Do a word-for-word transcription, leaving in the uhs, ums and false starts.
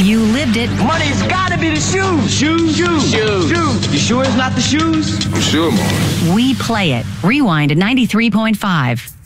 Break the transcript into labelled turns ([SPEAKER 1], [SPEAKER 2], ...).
[SPEAKER 1] You lived it.
[SPEAKER 2] Money's gotta be the shoes. Shoes, shoes, shoes. shoes. You sure it's not the shoes?
[SPEAKER 3] I'm sure, Mom.
[SPEAKER 1] We play it. Rewind at ninety-three point five.